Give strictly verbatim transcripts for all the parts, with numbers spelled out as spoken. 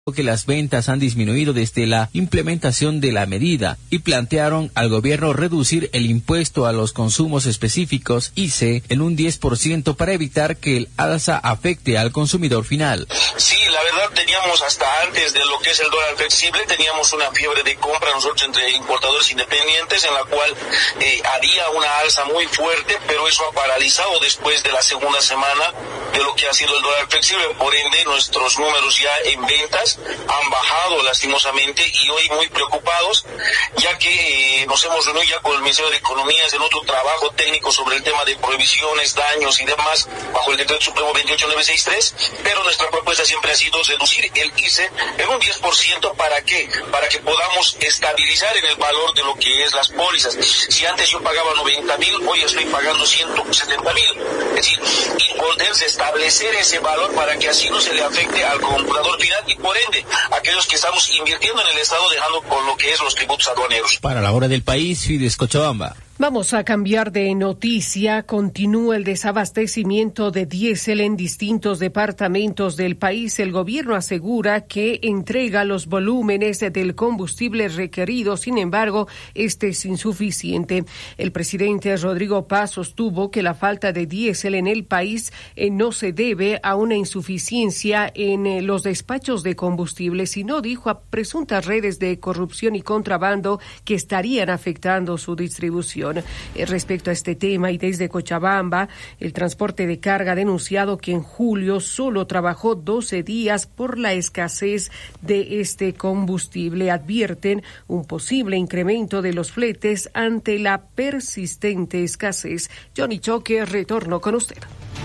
que las ventas han disminuido desde la implementación de la medida y plantearon al gobierno reducir el impuesto a los consumos específicos I C E en un diez por ciento para evitar que el alza afecte al consumidor final. Sí, la verdad teníamos hasta antes de lo que es el dólar flexible, teníamos una fiebre de compra nosotros entre importadores independientes en la cual eh, había una alza muy fuerte, pero eso ha paralizado después de la segunda semana de lo que ha sido el dólar flexible. Por ende, nuestros números ya en ventas han bajado lastimosamente y hoy muy preocupados, ya que eh, nos hemos reunido ya con el Ministerio de Economía en otro trabajo técnico sobre el tema de prohibiciones, daños y demás bajo el Decreto Supremo veintiocho mil novecientos sesenta y tres, pero nuestra propuesta siempre ha sido reducir el I C E en un diez por ciento. ¿Para qué? Para que podamos estabilizar en el valor de lo que es las pólizas. Si antes yo pagaba noventa mil, hoy estoy pagando ciento setenta mil. Es decir, y poder establecer ese valor para que así no se le afecte al comprador final y por ende aquellos que estamos invirtiendo en el Estado dejando con lo que es los tributos aduaneros. Para la hora del país, Fides Cochabamba. Vamos a cambiar de noticia. Continúa el desabastecimiento de diésel en distintos departamentos del país. El gobierno asegura que entrega los volúmenes del combustible requerido. Sin embargo, este es insuficiente. El presidente Rodrigo Paz sostuvo que la falta de diésel en el país eh, no se debe a una insuficiencia en eh, los despachos de combustible, sino, dijo, a presuntas redes de corrupción y contrabando que estarían afectando su distribución. Respecto a este tema y desde Cochabamba, el transporte de carga ha denunciado que en julio solo trabajó doce días por la escasez de este combustible. Advierten un posible incremento de los fletes ante la persistente escasez. Johnny Choque, retorno con usted.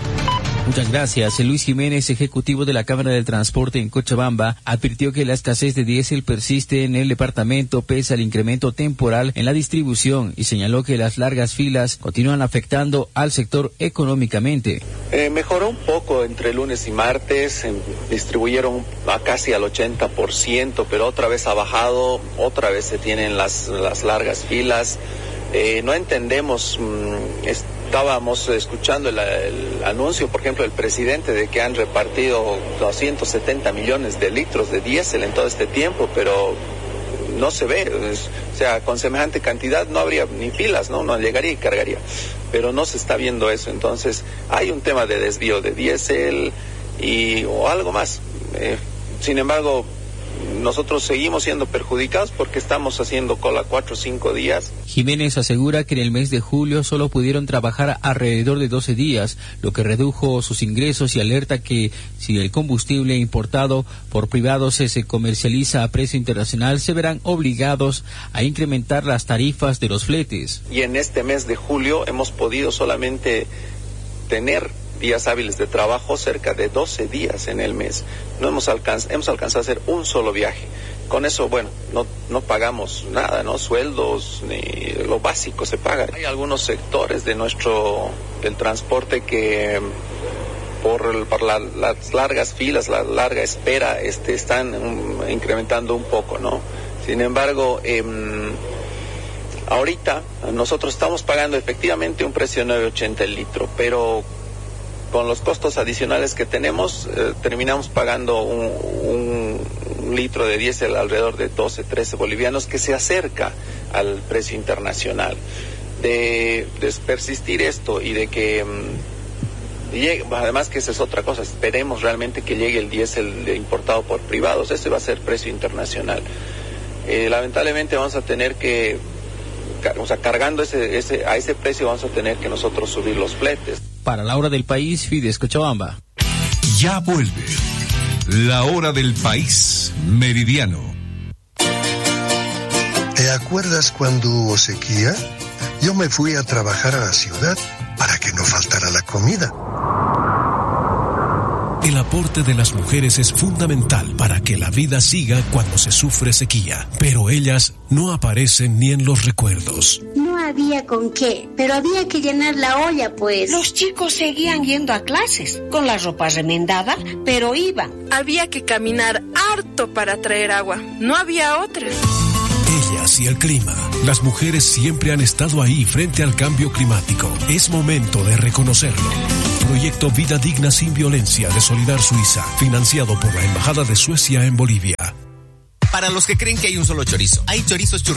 Muchas gracias. Luis Jiménez, ejecutivo de la Cámara del Transporte en Cochabamba, advirtió que la escasez de diésel persiste en el departamento pese al incremento temporal en la distribución y señaló que las largas filas continúan afectando al sector económicamente. Eh, mejoró un poco entre lunes y martes, eh, distribuyeron a casi al ochenta por ciento, pero otra vez ha bajado, otra vez se tienen las, las largas filas. Eh, no entendemos, mmm, estábamos escuchando el, el anuncio, por ejemplo, del presidente de que han repartido doscientos setenta millones de litros de diésel en todo este tiempo, pero no se ve, es, o sea, con semejante cantidad no habría ni filas, ¿no? No llegaría y cargaría, pero no se está viendo eso. Entonces hay un tema de desvío de diésel y o algo más. Eh, sin embargo, nosotros seguimos siendo perjudicados porque estamos haciendo cola cuatro o cinco días. Jiménez asegura que en el mes de julio solo pudieron trabajar alrededor de doce días, lo que redujo sus ingresos y alerta que si el combustible importado por privados se, se comercializa a precio internacional, se verán obligados a incrementar las tarifas de los fletes. Y en este mes de julio hemos podido solamente tener días hábiles de trabajo cerca de doce días en el mes. No hemos alcanzado, hemos alcanzado a hacer un solo viaje. Con eso, bueno, no no pagamos nada, ¿no? Sueldos, ni lo básico se paga. Hay algunos sectores de nuestro, del transporte que por, el, por la, las largas filas, la larga espera, este, están um, incrementando un poco, ¿no? Sin embargo, eh, ahorita nosotros estamos pagando efectivamente un precio de nueve ochenta el litro, pero con los costos adicionales que tenemos, eh, terminamos pagando un, un litro de diésel alrededor de doce, trece bolivianos, que se acerca al precio internacional. De, de persistir esto y de que um, llegue, además que esa es otra cosa, esperemos realmente que llegue el diésel importado por privados, ese va a ser precio internacional. Eh, lamentablemente vamos a tener que, o sea, cargando ese, ese, a ese precio vamos a tener que nosotros subir los fletes. Para la hora del país, Fides Cochabamba. Ya vuelve la hora del país meridiano. ¿Te acuerdas cuando hubo sequía? Yo me fui a trabajar a la ciudad para que no faltara la comida. El aporte de las mujeres es fundamental para que la vida siga cuando se sufre sequía, pero ellas no aparecen ni en los recuerdos. No había con qué, pero había que llenar la olla, pues. Los chicos seguían yendo a clases, con la ropa remendada, pero iban. Había que caminar harto para traer agua, no había otra. Ellas y el clima. Las mujeres siempre han estado ahí frente al cambio climático. Es momento de reconocerlo. Proyecto Vida Digna Sin Violencia de Solidar Suiza, financiado por la Embajada de Suecia en Bolivia. Para los que creen que hay un solo chorizo, hay chorizos churrasco